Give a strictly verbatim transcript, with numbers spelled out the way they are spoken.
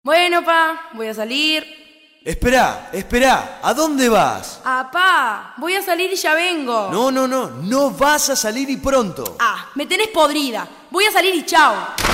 Bueno, pa, voy a salir. Esperá, esperá, ¿a dónde vas? Ah, pa, voy a salir y ya vengo. No, no, no, no vas a salir y pronto. Ah, me tenés podrida. Voy a salir y chao.